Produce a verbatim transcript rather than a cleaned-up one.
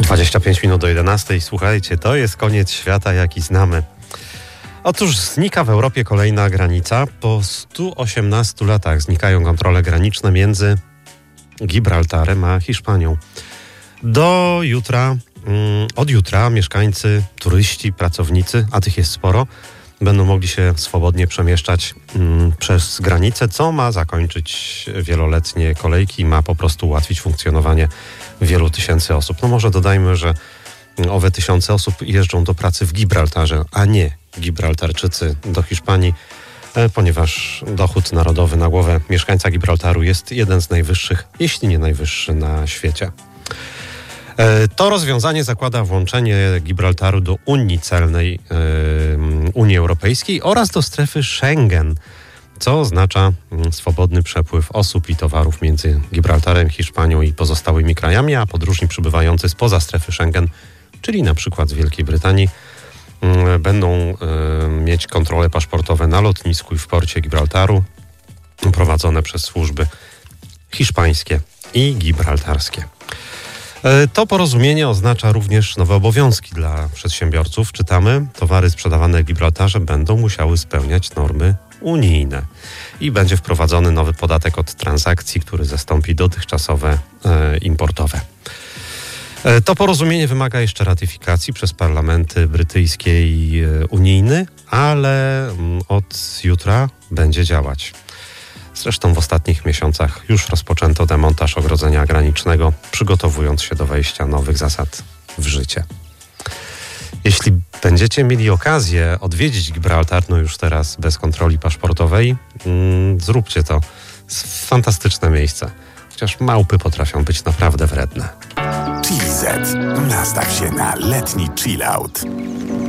dwadzieścia pięć minut do jedenastej. Słuchajcie, to jest koniec świata, jaki znamy. Otóż znika w Europie kolejna granica. Po stu osiemnastu latach znikają kontrole graniczne między Gibraltarem a Hiszpanią. Do jutra, mm, od jutra mieszkańcy, turyści, pracownicy, a tych jest sporo, będą mogli się swobodnie przemieszczać mm, przez granicę, co ma zakończyć wieloletnie kolejki i ma po prostu ułatwić funkcjonowanie wielu tysięcy osób. No może dodajmy, że owe tysiące osób jeżdżą do pracy w Gibraltarze, a nie Gibraltarczycy do Hiszpanii, ponieważ dochód narodowy na głowę mieszkańca Gibraltaru jest jeden z najwyższych, jeśli nie najwyższy na świecie. To rozwiązanie zakłada włączenie Gibraltaru do Unii Celnej yy, Unii Europejskiej oraz do strefy Schengen, co oznacza swobodny przepływ osób i towarów między Gibraltarem, Hiszpanią i pozostałymi krajami, a podróżni przybywający spoza strefy Schengen, czyli na przykład z Wielkiej Brytanii, yy, będą yy, mieć kontrole paszportowe na lotnisku i w porcie Gibraltaru prowadzone przez służby hiszpańskie i gibraltarskie. To porozumienie oznacza również nowe obowiązki dla przedsiębiorców. Czytamy, towary sprzedawane w Gibraltarze będą musiały spełniać normy unijne i będzie wprowadzony nowy podatek od transakcji, który zastąpi dotychczasowe e, importowe. E, to porozumienie wymaga jeszcze ratyfikacji przez parlamenty brytyjski i e, unijny, ale m, od jutra będzie działać. Zresztą w ostatnich miesiącach już rozpoczęto demontaż ogrodzenia granicznego, przygotowując się do wejścia nowych zasad w życie. Jeśli będziecie mieli okazję odwiedzić Gibraltar, no już teraz bez kontroli paszportowej, mm, zróbcie to. Jest fantastyczne miejsce, chociaż małpy potrafią być naprawdę wredne. Chill Z. Nastaw się na letni chill out.